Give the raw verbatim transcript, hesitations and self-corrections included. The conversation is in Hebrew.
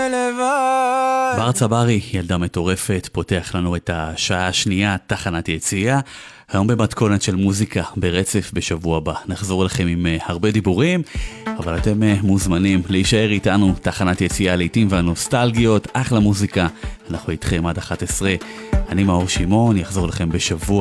לבד. בר צברי, ילדה מטורפת, פותח לנו את השעה השנייה, תחנת יציאה. היום במתכונת של מוזיקה ברצף. בשבוע הבא נחזור לכם עם uh, הרבה דיבורים, אבל אתם uh, מוזמנים להישאר איתנו. תחנת יציאה לעתים והנוסטלגיות, אחלה מוזיקה. אנחנו איתכם עד אחת עשרה. אני מאור שמעון, יחזור לכם בשבוע